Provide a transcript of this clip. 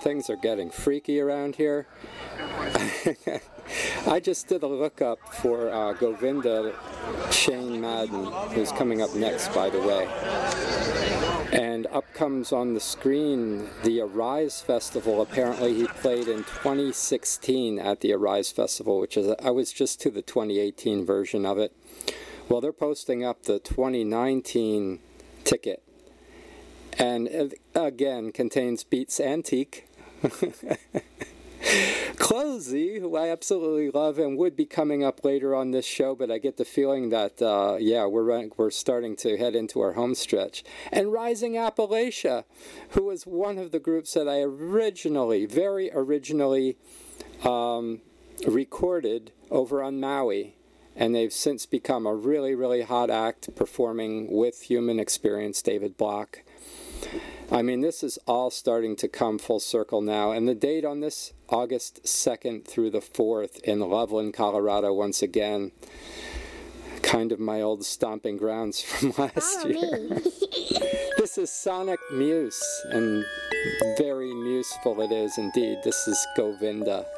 things are getting freaky around here. I just did a lookup for Govinda Shane Madden, who's coming up next, by the way. And up comes on the screen the Arise Festival. Apparently he played in 2016 at the Arise Festival, which is, I was just to the 2018 version of it. Well, they're posting up the 2019 ticket. And it, again, contains Beats Antique. Closey, who I absolutely love and would be coming up later on this show, but I get the feeling that, we're starting to head into our home stretch. And Rising Appalachia, who was one of the groups that I very originally recorded over on Maui. And they've since become a really, really hot act performing with Human Experience, David Block. I mean, this is all starting to come full circle now. And the date on this, August 2nd through the 4th in Loveland, Colorado, once again. Kind of my old stomping grounds from last year. This is Sonic Muse, and very museful it is indeed. This is Govinda.